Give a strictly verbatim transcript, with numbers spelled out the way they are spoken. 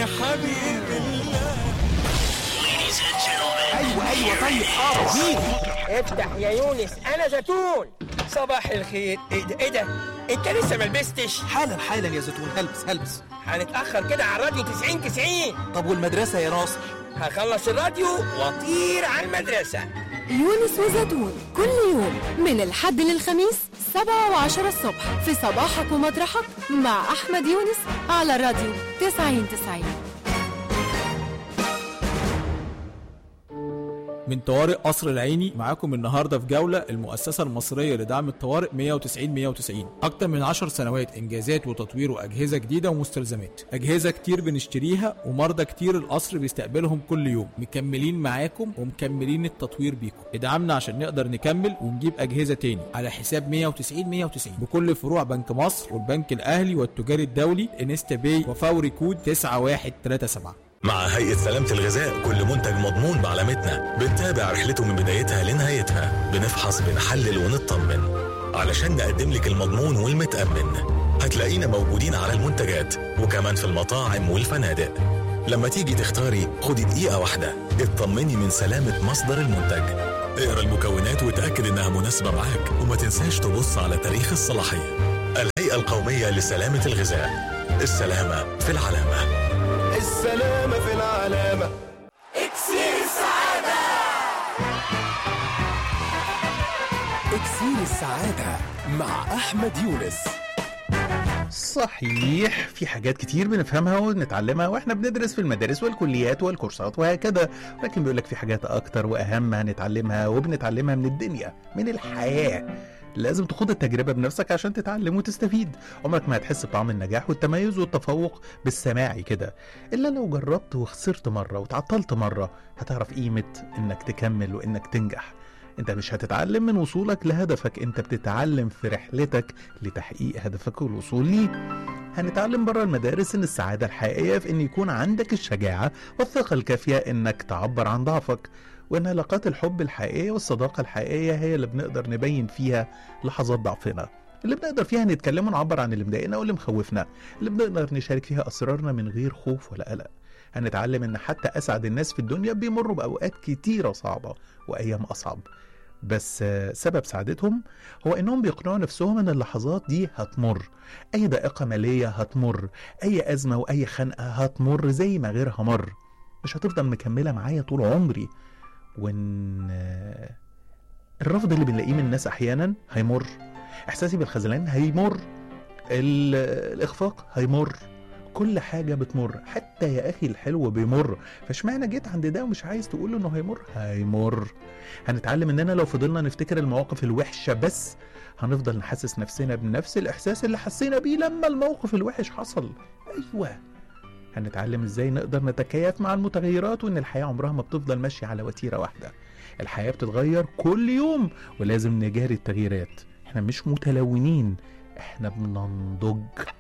يا حبيب الله. ايوه ايوه طيب حاضر. مين؟ افتح يا يونس، انا زيتون. صباح الخير. ايه ده ايه ده انت لسه ما لبستش؟ حالا حالا يا زيتون، هلبس هلبس. هنتاخر كده على الراديو تسعين تسعين. طب والمدرسه يا ناصر؟ هخلص الراديو واطير على المدرسه. يونس وزيتون كل يوم من الحد للخميس سبعة وعشرة الصبح في صباحك ومطرحك مع أحمد يونس على راديو تسعين تسعين. من طوارئ قصر العيني معاكم النهارده في جوله المؤسسه المصريه لدعم الطوارئ مية وتسعين مية وتسعين. اكتر من عشر سنوات انجازات وتطوير واجهزه جديده ومستلزمات، اجهزه كتير بنشتريها ومرضى كتير القصر بيستقبلهم كل يوم. مكملين معاكم ومكملين التطوير بيكم. ادعمنا عشان نقدر نكمل ونجيب اجهزه تاني على حساب مية وتسعين مية وتسعين بكل فروع بنك مصر والبنك الاهلي والتجاري الدولي انستا باي وفوري كود تسعة واحد تلاتة سبعة. مع هيئة سلامة الغذاء كل منتج مضمون بعلامتنا، بنتابع رحلته من بدايتها لنهايتها، بنفحص بنحلل ونطمن علشان نقدم لك المضمون والمتأمن. هتلاقينا موجودين على المنتجات وكمان في المطاعم والفنادق. لما تيجي تختاري خدي دقيقة واحدة اطمني من سلامة مصدر المنتج. اقرأ المكونات وتأكد انها مناسبة معاك، وما تنساش تبص على تاريخ الصلاحية. الهيئة القومية لسلامة الغذاء، السلامة في العلامة. السلامة في العلامة. اكسير السعادة. اكسير السعادة مع أحمد يونس. صحيح، في حاجات كتير بنفهمها ونتعلمها واحنا بندرس في المدارس والكليات والكورسات وهكذا، ولكن بيقولك في حاجات اكتر واهم هنتعلمها وبنتعلمها من الدنيا، من الحياة. لازم تخوض التجربة بنفسك عشان تتعلم وتستفيد. عمرك ما هتحس بطعم النجاح والتميز والتفوق بالسماعي كده إلا لو جربت وخسرت مرة وتعطلت مرة، هتعرف قيمة إنك تكمل وإنك تنجح. انت مش هتتعلم من وصولك لهدفك، انت بتتعلم في رحلتك لتحقيق هدفك والوصول ليه. هنتعلم بره المدارس ان السعادة الحقيقية في ان يكون عندك الشجاعة والثقة الكافية انك تعبر عن ضعفك، وان علاقات الحب الحقيقية والصداقة الحقيقية هي اللي بنقدر نبين فيها لحظات ضعفنا، اللي بنقدر فيها نتكلم ونعبر عن اللي مضايقنا واللي مخوفنا، اللي بنقدر نشارك فيها اسرارنا من غير خوف ولا قلق. هنتعلم ان حتى اسعد الناس في الدنيا بيمروا باوقات كتيرة صعبة وايام اصعب، بس سبب سعادتهم هو انهم بيقنعوا نفسهم ان اللحظات دي هتمر. اي ضائقة مالية هتمر، اي ازمة واي خنقة هتمر زي ما غيرها مر، مش هتفضل مكملة معايا طول عمري. وان الرفض اللي بنلاقيه من الناس احيانا هيمر، احساسي بالخذلان هيمر، الاخفاق هيمر، كل حاجة بتمر، حتى يا أخي الحلو بيمر. فاشمعنى جيت عند ده ومش عايز تقول إنه هيمر؟ هيمر. هنتعلم إننا لو فضلنا نفتكر المواقف الوحشة بس هنفضل نحسس نفسنا بنفس الإحساس اللي حسينا بيه لما الموقف الوحش حصل. أيوة. هنتعلم إزاي نقدر نتكيف مع المتغيرات، وإن الحياة عمرها ما بتفضل ماشية على وتيرة واحدة. الحياة بتتغير كل يوم ولازم نجاري التغييرات. إحنا مش متلونين، إحنا بننضج.